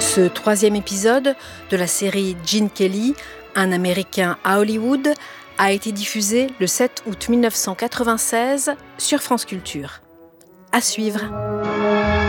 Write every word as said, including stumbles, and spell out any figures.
Ce troisième épisode de la série Gene Kelly, un Américain à Hollywood, a été diffusé le sept août mille neuf cent quatre-vingt-seize sur France Culture. À suivre.